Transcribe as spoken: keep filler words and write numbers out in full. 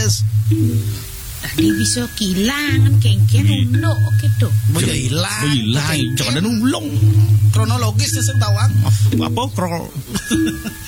wis. Tadi bisa kilangan kengken uno gitu. Mau ya ilang. Mau ilang, jangan nulung. Kronologis sing tawang. Apa kro